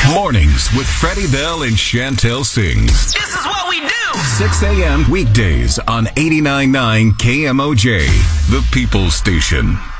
Mornings with Freddie Bell and Chantel Singh. This is what we do. 6 a.m. weekdays on 89.9 KMOJ, the People's Station.